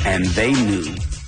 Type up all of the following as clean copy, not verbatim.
And they knew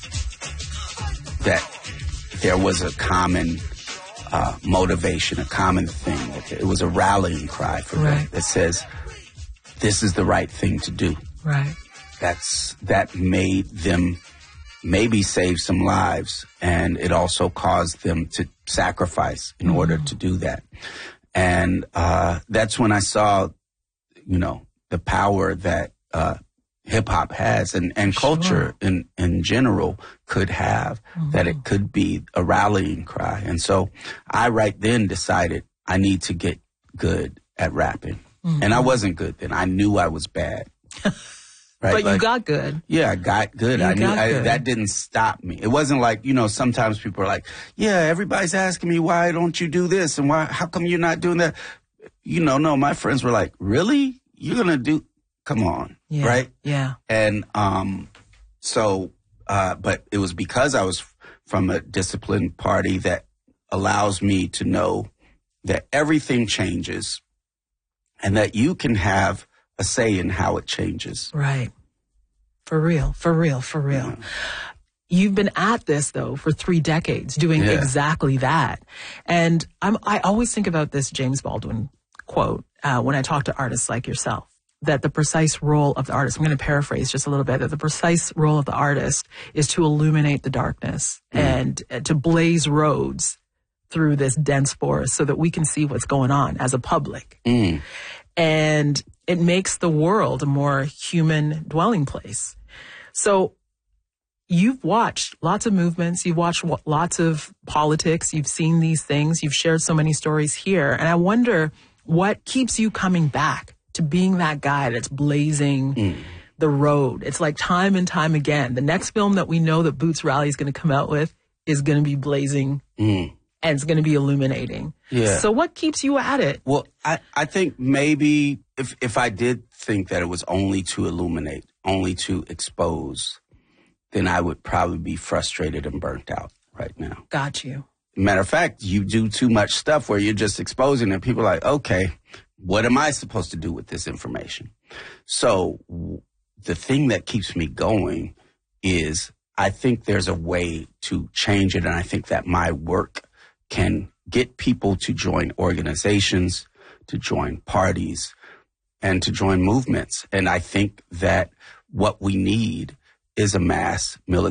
that there was a common motivation, a common thing. It was a rallying cry for them that says, this is the right thing to do. Right. That made them maybe save some lives, and it also caused them to sacrifice in order to do that. And that's when I saw, the power that hip-hop has and culture in general could have, that it could be a rallying cry. And so I right then decided I need to get good at rapping. And I wasn't good then. I knew I was bad. Right? But you got good. Yeah, I got good. That didn't stop me. It wasn't like, sometimes people are like, yeah, everybody's asking me, why don't you do this? And how come you're not doing that? No, my friends were like, really? You're going to do, come on. Yeah, right? Yeah. And but it was because I was from a disciplined party that allows me to know that everything changes and that you can have a say in how it changes. Right. For real. Yeah. You've been at this, though, for 3 decades, doing exactly that. And I always think about this James Baldwin quote when I talk to artists like yourself, that the precise role of the artist, I'm going to paraphrase just a little bit, that the precise role of the artist is to illuminate the darkness and to blaze roads through this dense forest so that we can see what's going on as a public. And it makes the world a more human dwelling place. So you've watched lots of movements. You've watched lots of politics. You've seen these things. You've shared so many stories here. And I wonder what keeps you coming back to being that guy that's blazing the road. It's like time and time again. The next film that we know that Boots Riley is going to come out with is going to be blazing and it's going to be illuminating. Yeah. So what keeps you at it? Well, I think maybe if I did think that it was only to illuminate, only to expose, then I would probably be frustrated and burnt out right now. Got you. Matter of fact, you do too much stuff where you're just exposing and people are like, okay, what am I supposed to do with this information? So the thing that keeps me going is I think there's a way to change it. And I think that my work can get people to join organizations, to join parties, and to join movements. And I think that what we need is a mass military